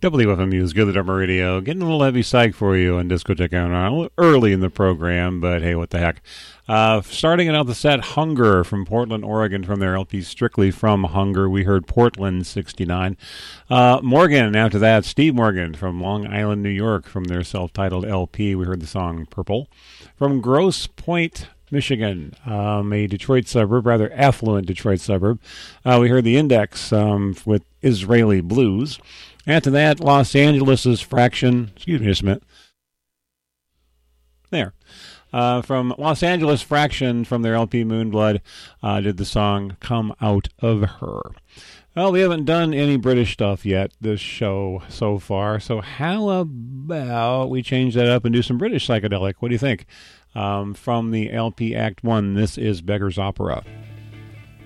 WFMU's Good Dharma Radio, getting a little heavy psych for you on Discotheque on early in the program, but hey, what the heck. Starting out the set, Hunger from Portland, Oregon, from their LP Strictly from Hunger. We heard Portland 69. Morgan, after that, Steve Morgan from Long Island, New York, from their self-titled LP. We heard the song Purple. From Grosse Pointe, Michigan, a Detroit suburb, rather affluent Detroit suburb. We heard the Index with Israeli Blues. After that, Los Angeles' Fraction, excuse me just a minute. There. From Los Angeles Fraction, from their LP Moonblood, did the song Come Out of Her. Well, we haven't done any British stuff yet this show so far, so how about we change that up and do some British psychedelic? What do you think? From the LP Act 1, this is Beggar's Opera.